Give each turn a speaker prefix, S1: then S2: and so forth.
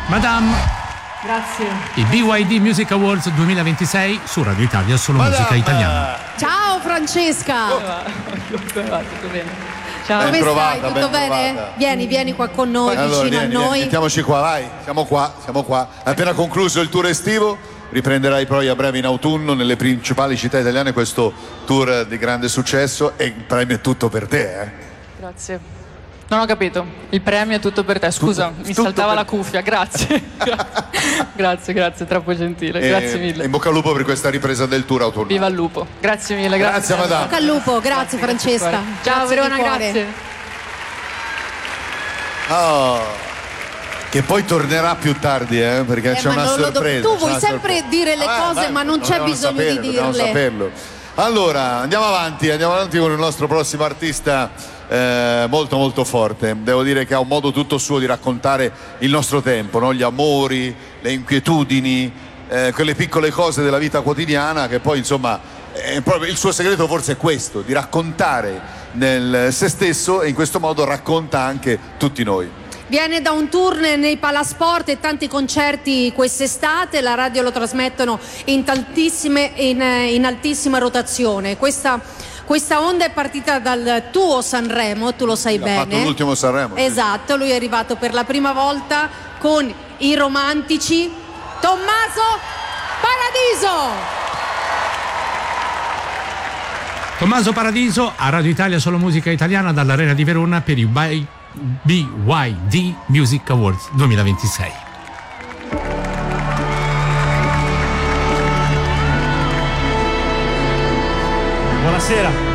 S1: Madame.
S2: Grazie.
S1: I BYD Music Awards 2026 su Radio Italia, solo musica italiana.
S2: Ciao Francesca.
S3: Tutto bene. Ciao.
S2: Come
S4: trovata,
S2: stai? Tutto
S4: ben
S2: bene?
S4: trovata.
S2: Vieni qua con noi,
S4: Allora,
S2: vicino
S4: vieni,
S2: a noi.
S4: mettiamoci qua, vai. Siamo qua. Appena concluso il tour estivo, riprenderai poi a breve in autunno nelle principali città italiane questo tour di grande successo e il premio è tutto per te,
S3: Grazie. Non ho capito. Il premio è tutto per te. Scusa, mi saltava la cuffia. Grazie. grazie, troppo gentile. Grazie mille.
S4: In bocca al lupo per questa ripresa del tour autunno.
S3: Viva il lupo. Grazie mille.
S4: Grazie madame.
S2: Bocca al lupo, grazie Francesca.
S3: Ciao
S2: Grazie
S3: Verona,
S2: di cuore.
S3: grazie.
S4: Oh, che poi tornerà più tardi, perché c'è
S2: ma
S4: una
S2: non lo
S4: sorpresa.
S2: tu vuoi
S4: c'è una
S2: sempre
S4: sorpresa.
S2: dire le cose, ma non c'è bisogno di
S4: Dobbiamo
S2: dirle.
S4: saperlo. Allora, andiamo avanti con il nostro prossimo artista molto molto forte. Devo dire che ha un modo tutto suo di raccontare il nostro tempo, no? Gli amori, le inquietudini, quelle piccole cose della vita quotidiana che poi insomma proprio il suo segreto forse è questo, di raccontare nel se stesso e in questo modo racconta anche tutti noi.
S2: Viene da un tour nei Palasport e tanti concerti quest'estate, la radio lo trasmettono in altissima rotazione. Questa onda è partita dal tuo Sanremo, tu lo sai bene.
S4: Ha fatto l'ultimo Sanremo.
S2: Esatto, lui è arrivato per la prima volta con i romantici Tommaso Paradiso.
S1: Tommaso Paradiso a Radio Italia, solo musica italiana dall'Arena di Verona per i BYD Music Awards 2026.
S5: Buonasera.